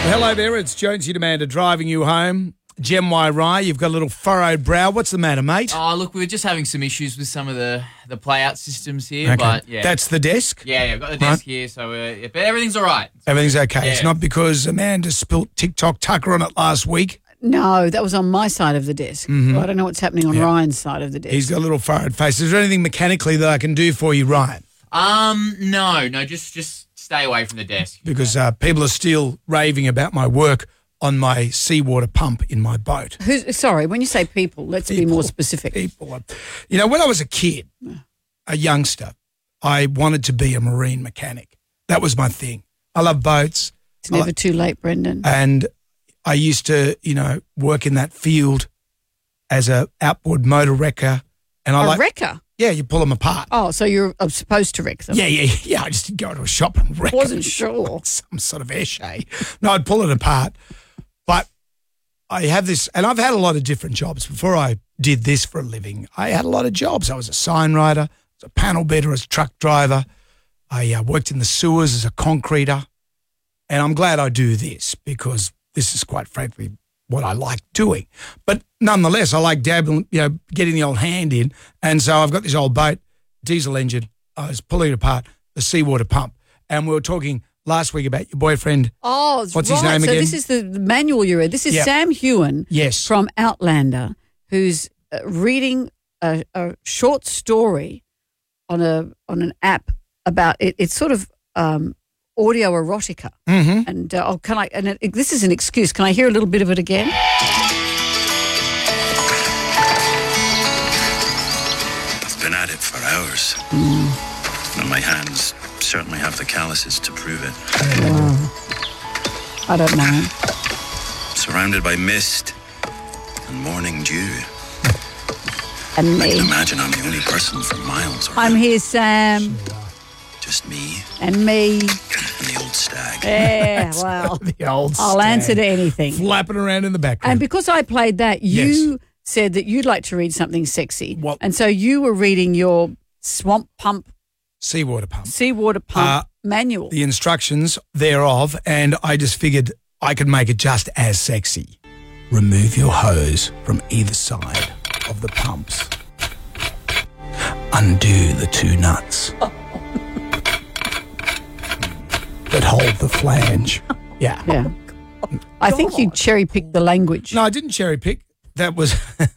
Hello there, it's Jonesy Demander driving you home. Gem Y Rye, you've got a little furrowed brow. What's the matter, mate? Oh, look, we were just having some issues with some of the play-out systems here, Okay. but yeah. That's the desk? Yeah, I've got the desk here, so but everything's all right. Everything's okay. Yeah. It's not because Amanda spilt TikTok Tucker on it last week. No, that was on my side of the desk. Well, I don't know what's happening on Ryan's side of the desk. He's got a little furrowed face. Is there anything mechanically that I can do for you, Ryan? No, just stay away from the desk. Because people are still raving about my work on my seawater pump in my boat. Sorry, when you say people, let's be more specific. People. You know, when I was a kid, a youngster, I wanted to be a marine mechanic. That was my thing. I love boats. It's never too late, Brendan. And I used to, work in that field as a outboard motor wrecker. And I wrecker? Yeah, you pull them apart. Oh, so you're supposed to wreck them? Yeah. I just didn't go to a shop and wreck Wasn't them. sure. Some sort of air. No, I'd pull it apart. But I have this, and I've had a lot of different jobs. Before I did this for a living, I had a lot of jobs. I was a sign writer, I was a panel beater, as a truck driver. I worked in the sewers as a concreter. And I'm glad I do this because this is quite frankly what I like doing. But nonetheless, I like dabbling, getting the old hand in. And so I've got this old boat, diesel engine. I was pulling it apart, the seawater pump. And we were talking last week about your boyfriend. Oh, what's his name so again? This is the manual you read. This is Sam Hewen from Outlander, who's reading a short story on an app about it. It's sort of audio erotica. Mm-hmm. And this is an excuse. Can I hear a little bit of it again? I've been at it for hours. And my hands certainly have the calluses to prove it. I don't know. Surrounded by mist and morning dew. And I can me. imagine I'm the only person for miles around. I'm here, Sam. Just me And me. and the old stag. Yeah, well, The old I'll stag answer to anything. flapping around in the background. And because I played that, you said that you'd like to read something sexy. What? And so you were reading your swamp pump, seawater pump. seawater pump manual. The instructions thereof, and I just figured I could make it just as sexy. Remove your hose from either side of the pumps. Undo the two nuts that hold the flange. Yeah. Yeah. I think you cherry-picked the language. No, I didn't cherry pick. That was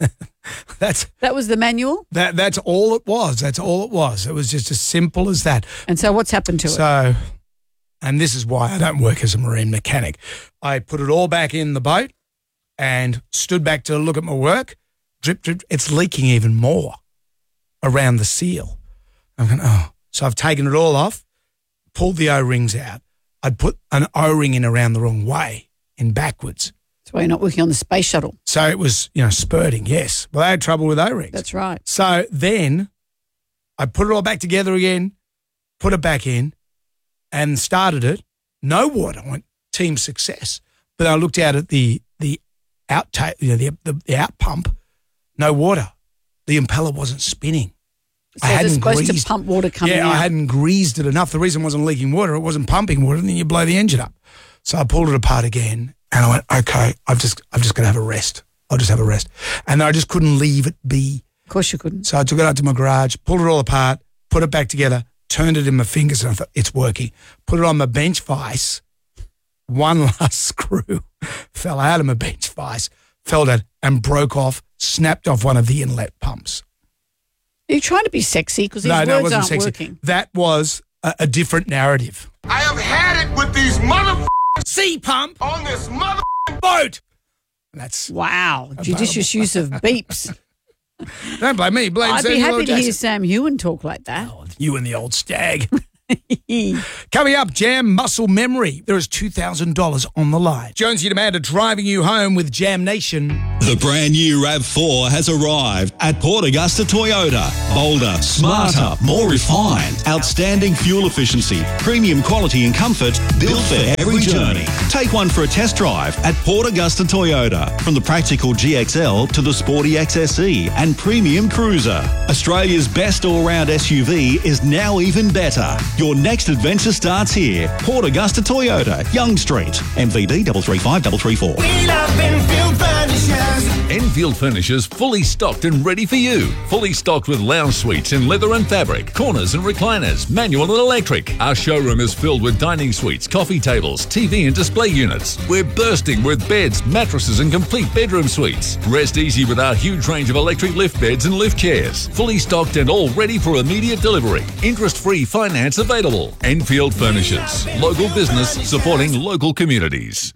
That was the manual? that's all it was. That's all it was. It was just as simple as that. And so what's happened to it? So, and this is why I don't work as a marine mechanic. I put it all back in the boat and stood back to look at my work. Drip, drip. It's leaking even more around the seal. I'm going, So I've taken it all off, pulled the O-rings out. I'd put an O-ring in around the wrong way, in backwards. That's why you're not working on the space shuttle. So it was, spurting, yes. Well, I had trouble with O-rings. That's right. So then I put it all back together again, put it back in, and started it. No water. I went team success. But I looked out at the outtake, the out pump. No water. The impeller wasn't spinning. So they're supposed to pump water coming out. Yeah, I hadn't greased it enough. The reason it wasn't leaking water, it wasn't pumping water, and then you blow the engine up. So I pulled it apart again, and I went, okay, I've just got to have a rest. I'll just have a rest. And then I just couldn't leave it be. Of course you couldn't. So I took it out to my garage, pulled it all apart, put it back together, turned it in my fingers, and I thought, it's working. Put it on my bench vise. One last screw fell out of my bench vise, fell down and broke off, snapped off one of the inlet pumps. Are you trying to be sexy? Because these No, it words wasn't aren't sexy. working. That was a different narrative. I have had it with these Sea pump on this boat. That's Wow. Judicious use of beeps. don't blame me. Blame I'd be Samuel L. happy to hear Jackson. Sam Hewen talk like that. You and the old stag. Coming up, Jam Muscle Memory. There is $2,000 on the line. Jonesy Demander driving you home with Jam Nation. The brand new RAV4 has arrived at Port Augusta Toyota. Bolder, smarter, more refined, outstanding fuel efficiency, premium quality and comfort, built for every journey. Take one for a test drive at Port Augusta Toyota. From the practical GXL to the sporty XSE and premium cruiser. Australia's best all-round SUV is now even better. Your next adventure starts here. Port Augusta Toyota, Young Street, MVD 335334. We love Enfield Furnishers. Enfield Furnishers fully stocked and ready for you. Fully stocked with lounge suites in leather and fabric, corners and recliners, manual and electric. Our showroom is filled with dining suites, coffee tables, TV and display units. We're bursting with beds, mattresses and complete bedroom suites. Rest easy with our huge range of electric lift beds and lift chairs. Fully stocked and all ready for immediate delivery. Interest-free finance available. Enfield Furnishers. Local business supporting local communities.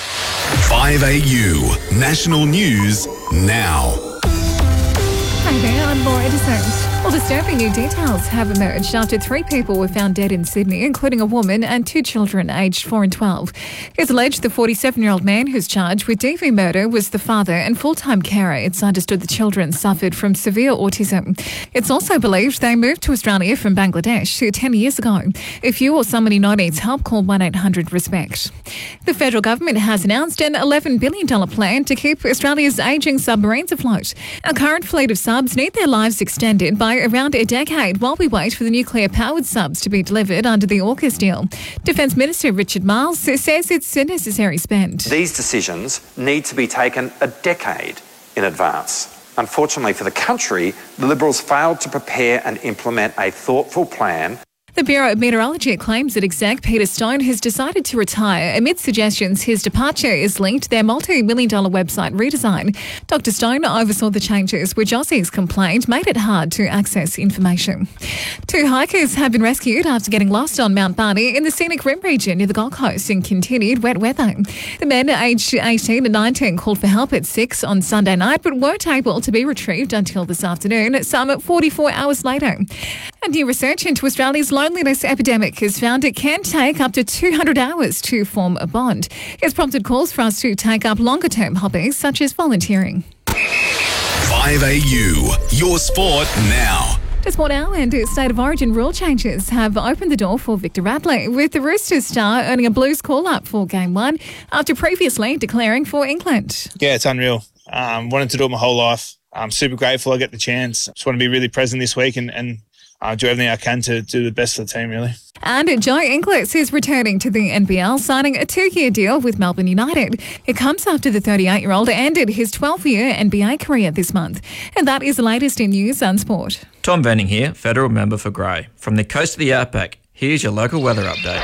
5AU. National News now. Hi there, I'm Laura Edison. Well, disturbing new details have emerged after 3 people were found dead in Sydney, including a woman and 2 children aged 4 and 12. It's alleged the 47-year-old man who's charged with DV murder was the father and full-time carer. It's understood the children suffered from severe autism. It's also believed they moved to Australia from Bangladesh 10 years ago. If you or somebody you know needs help, call 1-800-RESPECT. The federal government has announced an $11 billion plan to keep Australia's ageing submarines afloat. Our current fleet of subs need their lives extended by around a decade while we wait for the nuclear-powered subs to be delivered under the AUKUS deal. Defence Minister Richard Marles says it's a necessary spend. These decisions need to be taken a decade in advance. Unfortunately for the country, the Liberals failed to prepare and implement a thoughtful plan. The Bureau of Meteorology claims that exec Peter Stone has decided to retire amid suggestions his departure is linked to their multi-million-dollar website redesign. Dr. Stone oversaw the changes, which Aussies complained made it hard to access information. 2 hikers have been rescued after getting lost on Mount Barney in the scenic rim region near the Gold Coast in continued wet weather. The men aged 18 and 19 called for help at 6 on Sunday night, but weren't able to be retrieved until this afternoon, some 44 hours later. And new research into Australia's loneliness epidemic has found it can take up to 200 hours to form a bond. It's prompted calls for us to take up longer-term hobbies such as volunteering. 5AU, your sport now. To Sport Now, and State of Origin rule changes have opened the door for Victor Radley, with the Roosters star earning a Blues call-up for Game 1 after previously declaring for England. Yeah, it's unreal. Wanted to do it my whole life. I'm super grateful I get the chance. Just want to be really present this week and do everything I can to do the best for the team, really. And Joe Inglis is returning to the NBL, signing a 2-year deal with Melbourne United. It comes after the 38-year-old ended his 12-year NBA career this month. And that is the latest in news and sport. Tom Venning here, federal member for Grey. From the coast of the outback, here's your local weather update.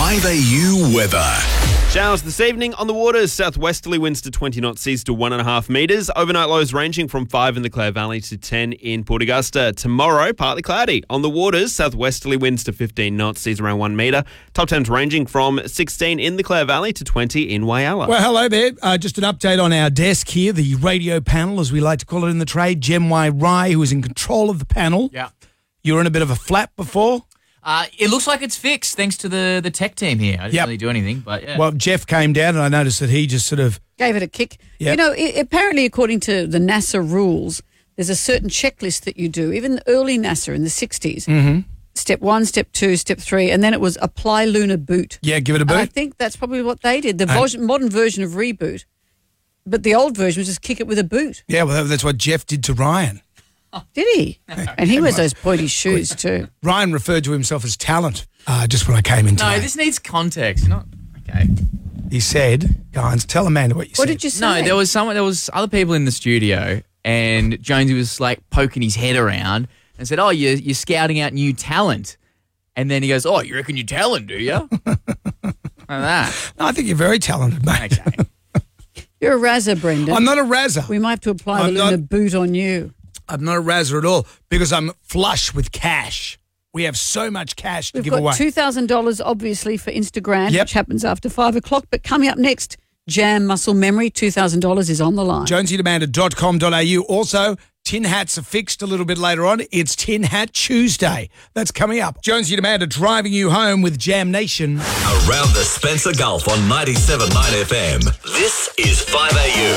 5AU weather. Showers this evening on the waters. Southwesterly winds to 20 knots, seas to 1.5 metres. Overnight lows ranging from 5 in the Clare Valley to 10 in Port Augusta. Tomorrow, partly cloudy. On the waters, southwesterly winds to 15 knots, seas around 1 metre. Top temps ranging from 16 in the Clare Valley to 20 in Whyalla. Well, hello there. Just an update on our desk here, the radio panel, as we like to call it in the trade. Jem Y. Rye, who is in control of the panel. Yeah. You were in a bit of a flap before. It looks like it's fixed thanks to the tech team here. I didn't really do anything, but yeah. Well, Jeff came down and I noticed that he just sort of gave it a kick. Yep. You know, apparently according to the NASA rules, there's a certain checklist that you do. Even early NASA in the 60s. Mm-hmm. Step 1, Step 2, Step 3, and then it was apply lunar boot. Yeah, give it a boot. And I think that's probably what they did. The modern version of reboot. But the old version was just kick it with a boot. Yeah, well, that's what Jeff did to Ryan. Did he? And he wears those pointy shoes too. Ryan referred to himself as talent just when I came in today. No, this needs context. Not okay. He said, guys, tell Amanda what you said. What did you say? No, there was other people in the studio, and Jonesy was like poking his head around and said, "Oh, you're scouting out new talent," and then he goes, "Oh, you reckon you're talent, do you?" Like that. No, I think you're very talented, mate. Okay. You're a razzer, Brendan. I'm not a razzer. We might have to apply the lunar boot on you. I'm not a razzer at all because I'm flush with cash. We have so much cash to give away. We've got $2,000 obviously for Instagram, which happens after 5 o'clock. But coming up next, Jam Muscle Memory, $2,000 is on the line. JonesyDemanda.com.au. Also, tin hats are fixed a little bit later on. It's Tin Hat Tuesday. That's coming up. Jonesy Demanda driving you home with Jam Nation. Around the Spencer Gulf on 97.9 FM. This is 5AU.